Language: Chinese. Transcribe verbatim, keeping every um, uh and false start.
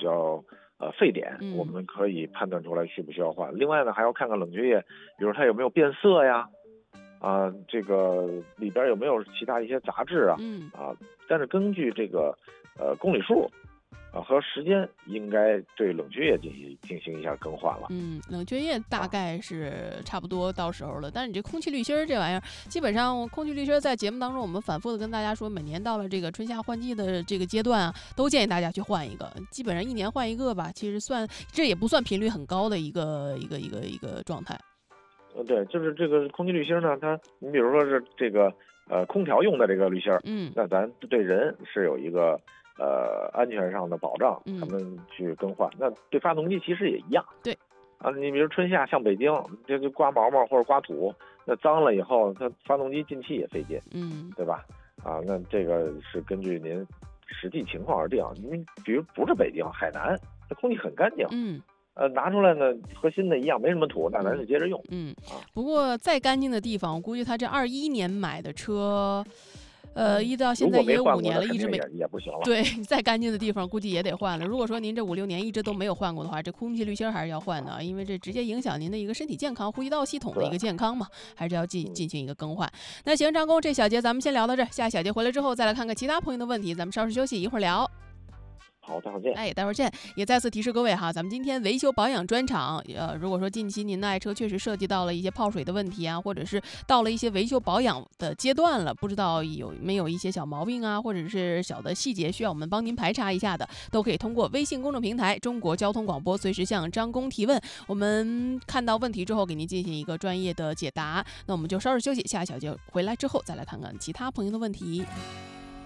要呃沸点， 嗯、 我们可以判断出来需不需要换。另外呢，还要看看冷却液，比如它有没有变色呀，啊、呃，这个里边有没有其他一些杂质啊， 嗯啊，但是根据这个呃公里数。啊，和时间应该对冷却液进行进行一下更换了。 嗯，冷却液大概是差不多到时候了，但是你这空气滤芯儿这玩意儿，基本上空气滤芯儿在节目当中我们反复的跟大家说，每年到了这个春夏换季的这个阶段啊，都建议大家去换一个，基本上一年换一个吧，其实算这也不算频率很高的一个一个一个一个状态。 呃，对，就是这个空气滤芯呢，它你比如说是这个呃空调用的这个滤芯， 嗯， 那咱对人是有一个。呃，安全上的保障， 嗯、 他们去更换。那对发动机其实也一样。 对， 啊，你比如春夏像北京，这就刮毛毛或者刮土，那脏了以后，它发动机进气也费劲， 嗯， 对吧？啊，那这个是根据您实际情况而定。您比如不是北京，海南，那空气很干净。 嗯。 呃，拿出来呢和新的一样，没什么土，那咱就接着用。 嗯， 啊， 不过再干净的地方，我估计他这二一年买的车。呃，一直到现在也五年了，一直没也不行了。 对，再干净的地方估计也得换了。如果说您这五六年一直都没有换过的话，这空气滤芯还是要换的，因为这直接影响您的一个身体健康、呼吸道系统的一个健康嘛，还是要进进行一个更换。那行，张工，这小节咱们先聊到这儿，下小节回来之后再来看看其他朋友的问题，咱们稍事休息，一会儿聊。 好，待会儿见。 哎，待会儿见。也再次提示各位哈，咱们今天维修保养专场，呃，如果说近期您的爱车确实涉及到了一些泡水的问题啊，或者是到了一些维修保养的阶段了，不知道有没有一些小毛病啊，或者是小的细节需要我们帮您排查一下的，都可以通过微信公众平台中国交通广播随时向张工提问，我们看到问题之后给您进行一个专业的解答。那我们就稍事休息，下小节回来之后再来看看其他朋友的问题。